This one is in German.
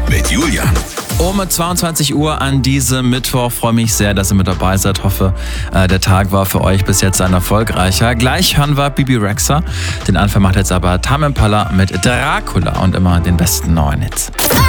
mit Julian. Um 22 Uhr an diesem Mittwoch. Freue mich sehr, dass ihr mit dabei seid. Hoffe, der Tag war für euch bis jetzt ein erfolgreicher. Gleich hören wir Bebe Rexha. Den Anfang macht jetzt aber Tame Impala mit Dracula und immer den besten neuen Hits.